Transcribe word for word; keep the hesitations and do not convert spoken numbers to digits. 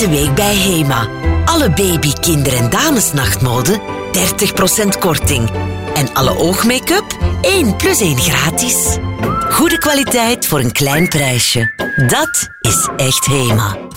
Deze week bij Hema. Alle baby, kinder- en damesnachtmode dertig procent korting. En alle oogmake-up één plus één gratis. Goede kwaliteit voor een klein prijsje. Dat is echt Hema.